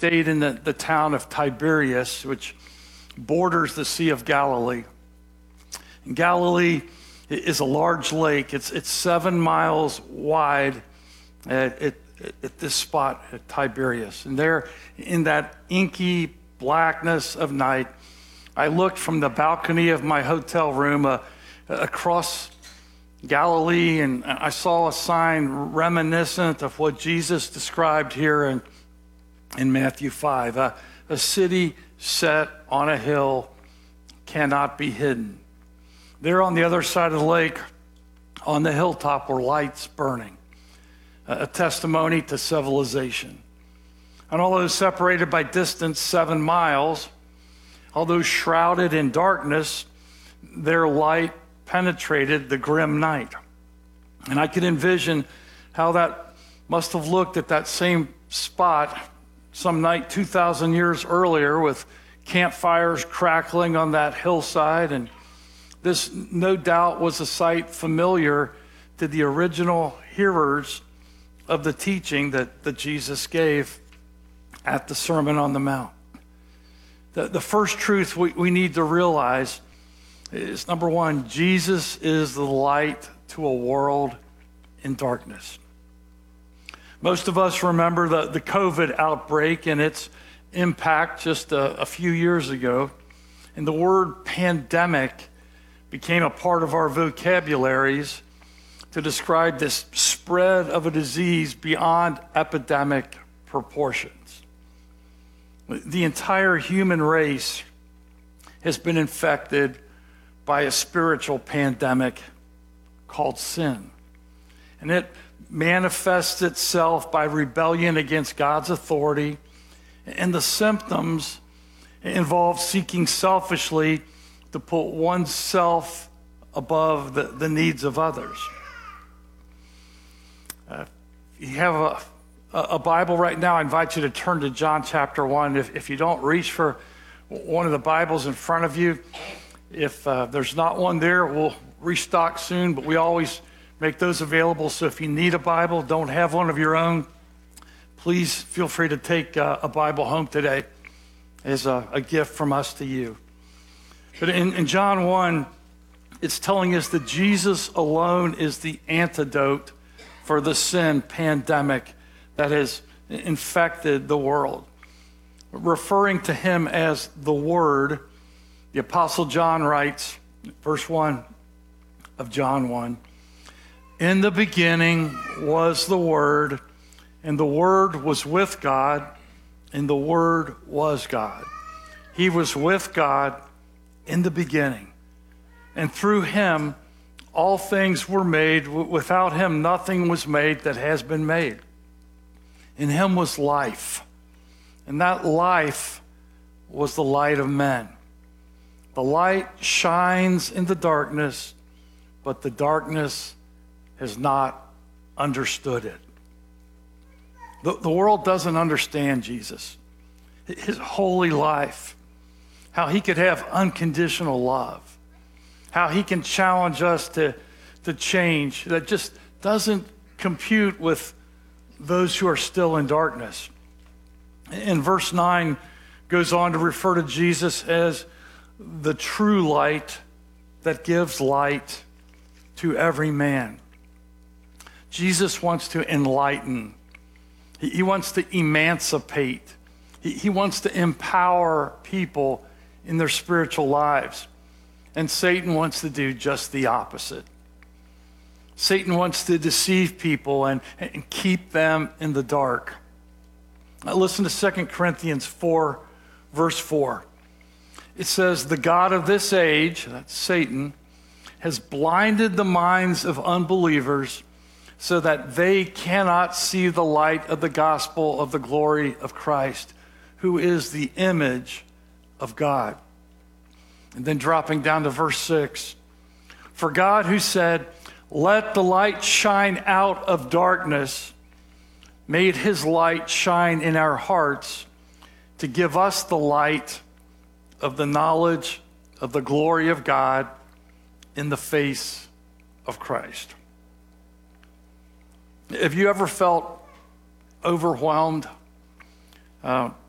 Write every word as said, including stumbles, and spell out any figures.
stayed in the, the town of Tiberias, which borders the Sea of Galilee. And Galilee is a large lake. It's, it's seven miles wide at, at, at this spot at Tiberias. And there, in that inky blackness of night, I looked from the balcony of my hotel room uh, across Galilee, and I saw a sign reminiscent of what Jesus described here in, in Matthew five. Uh, a city set on a hill cannot be hidden. There on the other side of the lake, on the hilltop, were lights burning, a testimony to civilization. And although separated by distance seven miles, although shrouded in darkness, their light penetrated the grim night. And I could envision how that must have looked at that same spot some night two thousand years earlier, with campfires crackling on that hillside. And this no doubt was a sight familiar to the original hearers of the teaching that, that Jesus gave at the Sermon on the Mount. The, the first truth we, we need to realize is, number one, Jesus is the light to a world in darkness. Most of us remember the, the COVID outbreak and its impact just a, a few years ago. And the word pandemic became a part of our vocabularies to describe this spread of a disease beyond epidemic proportions. The entire human race has been infected by a spiritual pandemic called sin. And it manifests itself by rebellion against God's authority, and the symptoms involve seeking selfishly to put oneself above the, the needs of others. Uh, if you have a, a Bible right now, I invite you to turn to John chapter one. If, if you don't reach for one of the Bibles in front of you, if uh, there's not one there, we'll restock soon, but we always make those available. So if you need a Bible, don't have one of your own, please feel free to take uh, a Bible home today as a, a gift from us to you. But in, in John one, it's telling us that Jesus alone is the antidote for the sin pandemic that has infected the world. Referring to him as the Word, the Apostle John writes, verse one of John one, "In the beginning was the Word, and the Word was with God, and the Word was God. He was with God in the beginning, and through him all things were made. Without him nothing was made that has been made. In him was life, and that life was the light of men. The light shines in the darkness, but the darkness has not understood it." The, the world doesn't understand Jesus, his holy life, how he could have unconditional love, how he can challenge us to, to change. That just doesn't compute with those who are still in darkness. And verse nine goes on to refer to Jesus as the true light that gives light to every man. Jesus wants to enlighten. He, he wants to emancipate. He, he wants to empower people in their spiritual lives. And Satan wants to do just the opposite. Satan wants to deceive people and, and keep them in the dark. Now listen to Second Corinthians four, verse four. It says, "The God of this age," that's Satan, "has blinded the minds of unbelievers so that they cannot see the light of the gospel of the glory of Christ, who is the image of God." And then dropping down to verse six, "For God, who said, 'Let the light shine out of darkness,' made his light shine in our hearts to give us the light of the knowledge of the glory of God in the face of Christ." Have you ever felt overwhelmed, uh,